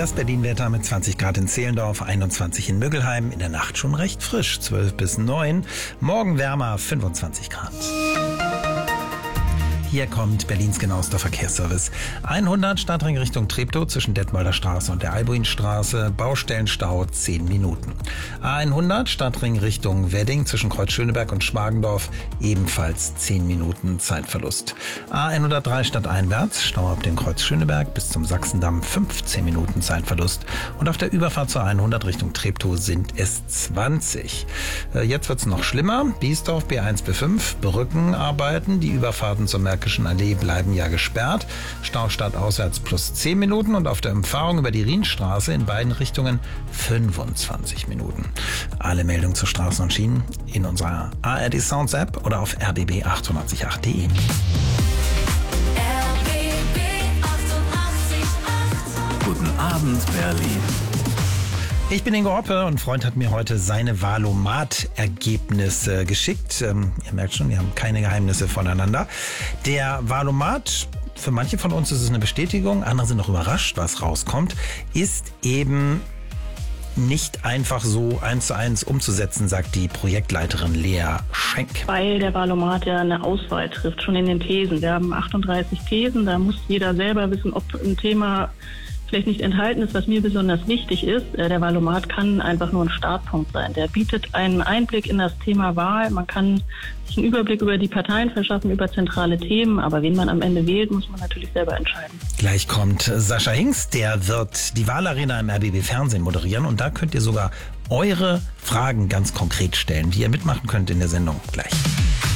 Das Berlin-Wetter mit 20 Grad in Zehlendorf, 21 in Müggelheim. In der Nacht schon recht frisch, 12 bis 9. Morgen wärmer, 25 Grad. Hier kommt Berlins genauester Verkehrsservice. 100 Stadtring Richtung Treptow zwischen Detmolder Straße und der Albuinstraße. Baustellenstau 10 Minuten. A100 Stadtring Richtung Wedding zwischen Kreuz Schöneberg und Schmargendorf. Ebenfalls 10 Minuten Zeitverlust. A103 stadteinwärts. Stau ab dem Kreuz Schöneberg bis zum Sachsendamm 15 Minuten Zeitverlust. Und auf der Überfahrt zur 100 Richtung Treptow sind es 20. Jetzt wird's noch schlimmer. Biesdorf B1 B5 Brückenarbeiten. Die Überfahrten zur Märkischen Allee bleiben ja gesperrt. Stau stadtauswärts plus 10 Minuten und auf der Umfahrung über die Rienstraße in beiden Richtungen 25 Minuten. Alle Meldungen zu Straßen und Schienen in unserer ARD Sounds App oder auf rdb888.de. Guten Abend, Berlin. Ich bin Ingo Hoppe und ein Freund hat mir heute seine Valomat-Ergebnisse geschickt. Ihr merkt schon, wir haben keine Geheimnisse voneinander. Der Valomat, für manche von uns ist es eine Bestätigung, andere sind noch überrascht, was rauskommt, ist eben nicht einfach so 1:1 umzusetzen, sagt die Projektleiterin Lea Schenk. Weil der Valomat ja eine Auswahl trifft, schon in den Thesen. Wir haben 38 Thesen, da muss jeder selber wissen, ob ein Thema vielleicht nicht enthalten ist, was mir besonders wichtig ist. Der Valomat kann einfach nur ein Startpunkt sein. Der bietet einen Einblick in das Thema Wahl. Man kann sich einen Überblick über die Parteien verschaffen, über zentrale Themen. Aber wen man am Ende wählt, muss man natürlich selber entscheiden. Gleich kommt Sascha Hingst. Der wird die Wahlarena im RBB Fernsehen moderieren. Und da könnt ihr sogar eure Fragen ganz konkret stellen, die ihr mitmachen könnt in der Sendung gleich.